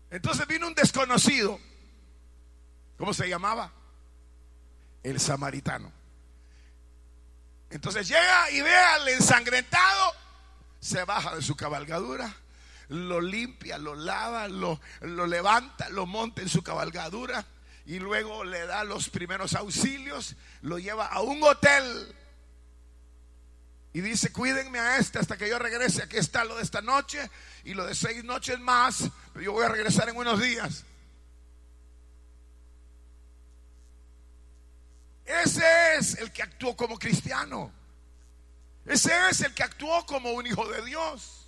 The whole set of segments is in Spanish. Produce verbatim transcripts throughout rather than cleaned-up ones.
Entonces vino un desconocido. ¿Cómo se llamaba? El samaritano. Entonces llega y ve al ensangrentado, se baja de su cabalgadura, lo limpia, lo lava, lo, lo levanta, lo monta en su cabalgadura y luego le da los primeros auxilios, lo lleva a un hotel y dice: cuídenme a este hasta que yo regrese. Aquí está lo de esta noche y lo de seis noches más, pero yo voy a regresar en unos días. Ese es el que actuó como cristiano. Ese es el que actuó como un hijo de Dios.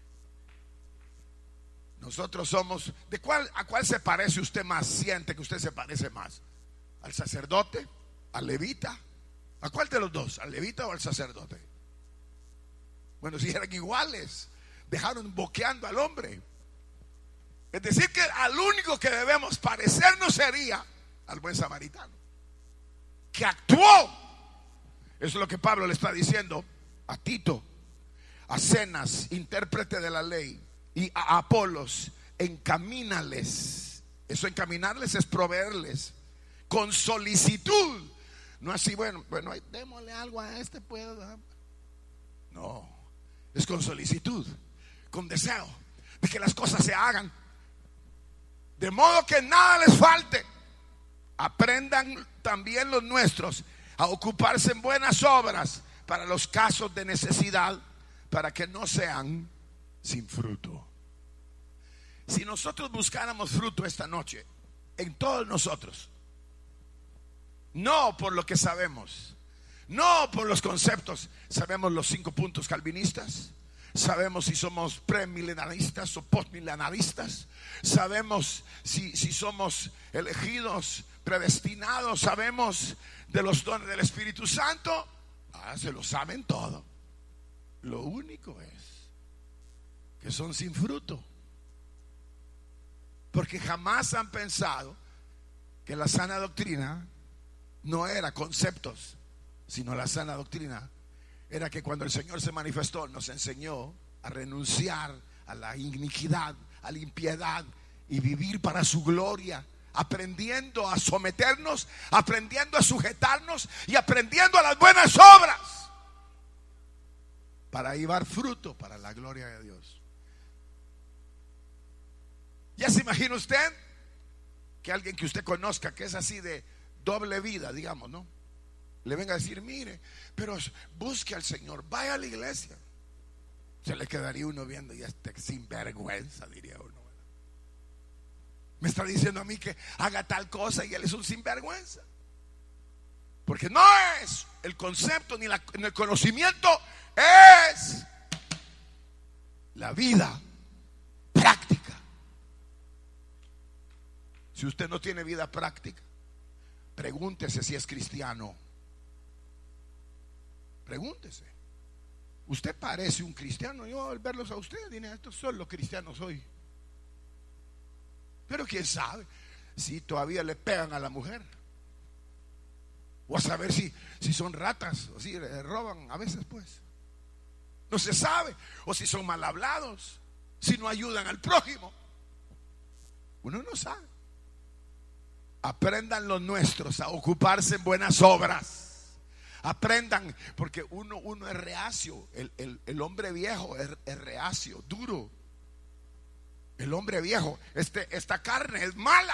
Nosotros somos, ¿de cuál, a cuál se parece usted más? Siente que usted se parece más. ¿Al sacerdote? ¿Al levita? ¿A cuál de los dos? ¿Al levita o al sacerdote? Bueno, si eran iguales, dejaron boqueando al hombre. Es decir, que al único que debemos parecernos sería al buen samaritano, que actuó. Eso es lo que Pablo le está diciendo a Tito, a Zenas, intérprete de la ley, y a Apolos: encamínales. Eso, encaminarles, es proveerles con solicitud. No así, bueno, bueno, démosle algo a este, puedo. No, es con solicitud, con deseo de que las cosas se hagan, de modo que nada les falte. Aprendan también los nuestros a ocuparse en buenas obras para los casos de necesidad, para que no sean sin fruto. Si nosotros buscáramos fruto esta noche en todos nosotros, no por lo que sabemos, no por los conceptos, sabemos los cinco puntos calvinistas, sabemos si somos premilenaristas o postmilenaristas, sabemos si, si somos elegidos, predestinados, sabemos de los dones del Espíritu Santo. Ah, se lo saben todo. Lo único es que son sin fruto, porque jamás han pensado que la sana doctrina no era conceptos, sino la sana doctrina era que cuando el Señor se manifestó, nos enseñó a renunciar a la iniquidad, a la impiedad y vivir para su gloria, aprendiendo a someternos, aprendiendo a sujetarnos y aprendiendo a las buenas obras para llevar fruto para la gloria de Dios. ¿Ya se imagina usted que alguien que usted conozca que es así de doble vida, digamos, ¿no?, le venga a decir: mire, pero busque al Señor, vaya a la iglesia? Se le quedaría uno viendo: y este sinvergüenza, diría uno. Me está diciendo a mí que haga tal cosa y él es un sinvergüenza. Porque no es el concepto ni, la, ni el conocimiento, es la vida práctica. Si usted no tiene vida práctica, pregúntese si es cristiano. Pregúntese. Usted parece un cristiano. Yo al verlos a usted diré: estos son los cristianos hoy. Pero quién sabe si todavía le pegan a la mujer, o a saber si, si son ratas, o si le roban a veces, pues no se sabe. O si son mal hablados, si no ayudan al prójimo, uno no sabe. Aprendan los nuestros a ocuparse en buenas obras. Aprendan, porque uno, uno es reacio. El, el, el hombre viejo es, es reacio, duro. El hombre viejo, este, esta carne es mala.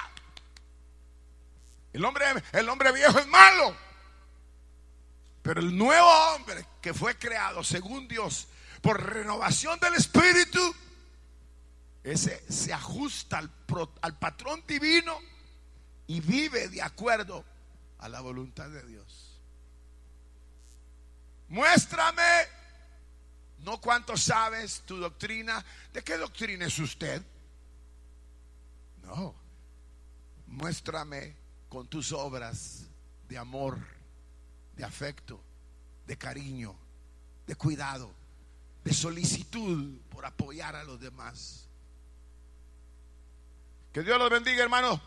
El hombre, el hombre viejo es malo. Pero el nuevo hombre que fue creado según Dios por renovación del Espíritu, ese se ajusta al, pro, al patrón divino y vive de acuerdo a la voluntad de Dios. Muéstrame, no cuánto sabes, tu doctrina. ¿De qué doctrina es usted? No. Muéstrame con tus obras de amor, de afecto, de cariño, de cuidado, de solicitud por apoyar a los demás. Que Dios los bendiga, hermano.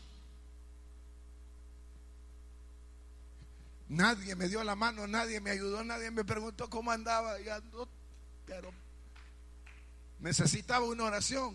Nadie me dio la mano, nadie me ayudó, nadie me preguntó cómo andaba. Ya no, pero necesitaba una oración.